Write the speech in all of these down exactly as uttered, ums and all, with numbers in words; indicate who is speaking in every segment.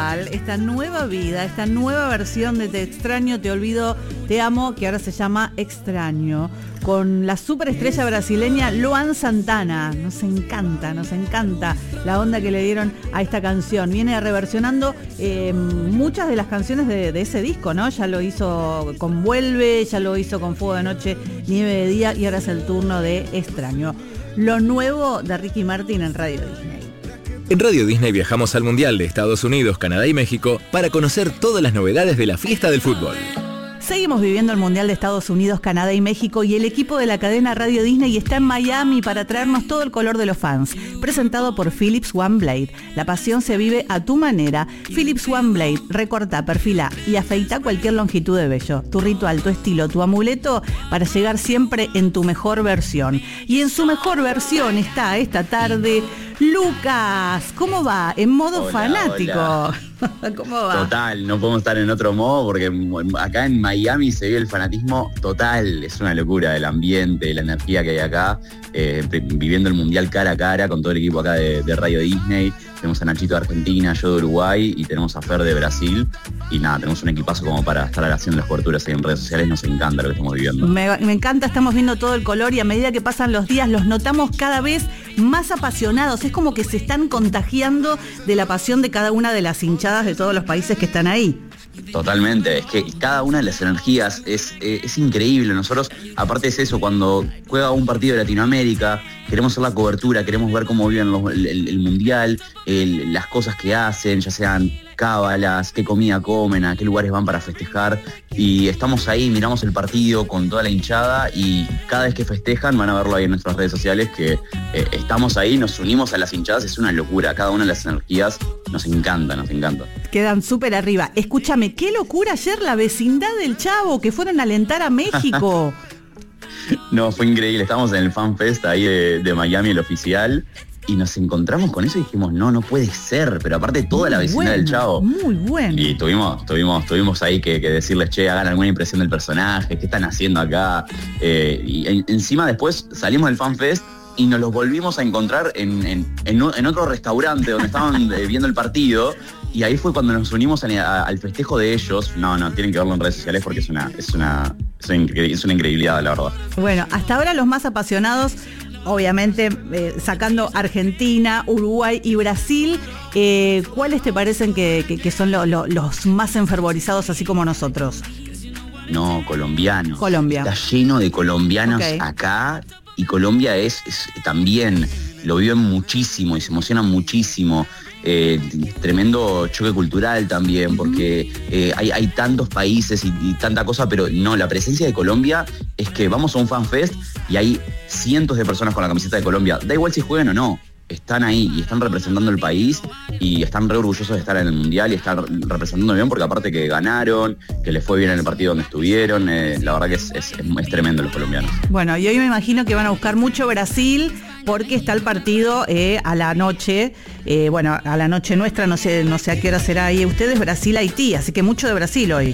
Speaker 1: Sandoval, esta nueva vida, esta nueva versión de Te extraño, te olvido, te amo, que ahora se llama Extraño, con la superestrella brasileña Luan Santana. Nos encanta, nos encanta la onda que le dieron a esta canción. Viene reversionando eh, muchas de las canciones de, de ese disco, ¿no? Ya lo hizo con Vuelve, ya lo hizo con Fuego de Noche, Nieve de Día, y ahora es el turno de Extraño. Lo nuevo de Ricky Martin en Radio Disney.
Speaker 2: En Radio Disney viajamos al Mundial de Estados Unidos, Canadá y México para conocer todas las novedades de la fiesta del fútbol.
Speaker 1: Seguimos viviendo el Mundial de Estados Unidos, Canadá y México, y el equipo de la cadena Radio Disney está en Miami para traernos todo el color de los fans. Presentado por Philips One Blade. La pasión se vive a tu manera. Philips One Blade. Recorta, perfila y afeita cualquier longitud de vello. Tu ritual, tu estilo, tu amuleto para llegar siempre en tu mejor versión. Y en su mejor versión está esta tarde Lucas. ¿Cómo va? En modo
Speaker 3: hola,
Speaker 1: fanático.
Speaker 3: Hola.
Speaker 1: ¿Cómo va?
Speaker 3: Total, no podemos estar en otro modo porque acá en Miami se vive el fanatismo total. Es una locura el ambiente, la energía que hay acá, eh, viviendo el Mundial cara a cara con todo el equipo acá de, de Radio Disney. Tenemos a Nachito de Argentina, yo de Uruguay y tenemos a Fer de Brasil. Y nada, tenemos un equipazo como para estar haciendo las coberturas ahí en redes sociales. Nos encanta lo que estamos viviendo.
Speaker 1: Me, me encanta, estamos viendo todo el color y a medida que pasan los días los notamos cada vez más apasionados. Es como que se están contagiando de la pasión de cada una de las hinchadas de todos los países que están ahí.
Speaker 3: Totalmente, es que cada una de las energías es, es, es increíble. Nosotros, aparte es eso, cuando juega un partido de Latinoamérica, queremos hacer la cobertura, queremos ver cómo viven los, el, el, el mundial, el, las cosas que hacen, ya sean cábalas, qué comida comen, a qué lugares van para festejar, y estamos ahí, miramos el partido con toda la hinchada y cada vez que festejan van a verlo ahí en nuestras redes sociales, que eh, estamos ahí, nos unimos a las hinchadas, es una locura, cada una de las energías nos encanta, nos encanta.
Speaker 1: Quedan súper arriba. Escúchame, qué locura ayer la vecindad del Chavo, que fueron a alentar a México.
Speaker 3: No, fue increíble, estamos en el Fan Fest ahí de, de Miami, el oficial, y nos encontramos con eso y dijimos, no, no puede ser, pero aparte toda
Speaker 1: muy
Speaker 3: la vecindad
Speaker 1: bueno,
Speaker 3: del Chavo.
Speaker 1: Muy bueno.
Speaker 3: Y tuvimos, tuvimos, tuvimos ahí que, que decirles, che, hagan alguna impresión del personaje, qué están haciendo acá. Eh, y en, encima después salimos del Fan Fest y nos los volvimos a encontrar en, en, en, en otro restaurante donde estaban eh, viendo el partido. Y ahí fue cuando nos unimos a, a, al festejo de ellos. No, no, tienen que verlo en redes sociales porque es una, es una, es una, incre- es una increíbilidad, la verdad.
Speaker 1: Bueno, hasta ahora los más apasionados, obviamente, eh, sacando Argentina, Uruguay y Brasil, eh, ¿cuáles te parecen que, que, que son lo, lo, los más enfervorizados, así como nosotros?
Speaker 3: No, colombianos.
Speaker 1: Colombia.
Speaker 3: Está lleno de colombianos okay. acá, y Colombia es, es también, lo viven muchísimo y se emocionan muchísimo. Eh, tremendo choque cultural también, porque eh, hay, hay tantos países y, y tanta cosa, pero no, la presencia de Colombia es que vamos a un fan fest y hay cientos de personas con la camiseta de Colombia, da igual si juegan o no, están ahí y están representando el país y están re orgullosos de estar en el Mundial y están representando bien, porque aparte que ganaron, que les fue bien en el partido donde estuvieron, eh, la verdad que es, es, es tremendo los colombianos.
Speaker 1: Bueno, y hoy me imagino que van a buscar mucho Brasil, porque está el partido eh, a la noche, eh, bueno, a la noche nuestra, no sé, no sé a qué hora será ahí ustedes, Brasil-Haití, así que mucho de Brasil hoy.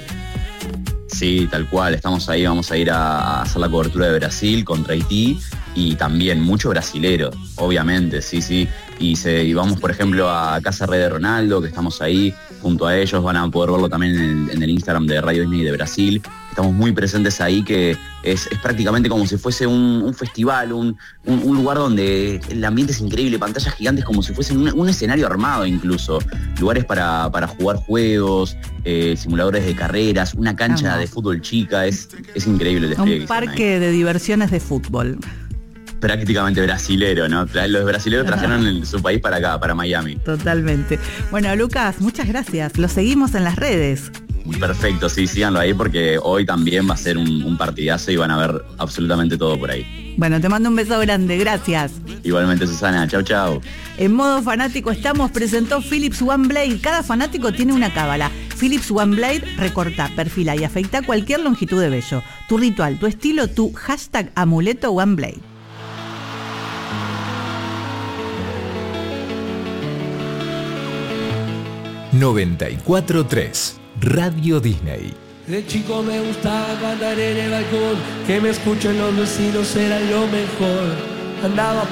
Speaker 3: Sí, tal cual, estamos ahí, vamos a ir a hacer la cobertura de Brasil contra Haití, y también mucho brasilero, obviamente, sí, sí, y, se, y vamos por ejemplo a Casa Rey de Ronaldo, que estamos ahí junto a ellos, van a poder verlo también en el, en el Instagram de Radio Disney de Brasil, estamos muy presentes ahí, que es, es prácticamente como si fuese un, un festival, un, un, un lugar donde el ambiente es increíble, pantallas gigantes como si fuese un, un escenario armado incluso, lugares para, para jugar juegos, eh, simuladores de carreras, una cancha ah, no. de fútbol chica, es, es increíble el despliegue.
Speaker 1: Un parque de diversiones de fútbol.
Speaker 3: Prácticamente brasilero, ¿no? Los brasileños trajeron en su país para acá, para Miami.
Speaker 1: Totalmente. Bueno, Lucas, muchas gracias. Lo seguimos en las redes.
Speaker 3: Perfecto, sí, síganlo ahí porque hoy también va a ser un, un partidazo y van a ver absolutamente todo por ahí.
Speaker 1: Bueno, te mando un beso grande, gracias.
Speaker 3: Igualmente, Susana, chau, chau.
Speaker 1: En modo fanático estamos, presentó Philips One Blade. Cada fanático tiene una cábala. Philips One Blade, recorta, perfila y afeita cualquier longitud de vello. Tu ritual, tu estilo, tu hashtag amuleto One Blade.
Speaker 2: noventa y cuatro tres Radio Disney.
Speaker 4: De chico me gustaba cantar en el balcón, que me escuchen los vecinos era lo mejor. Andaba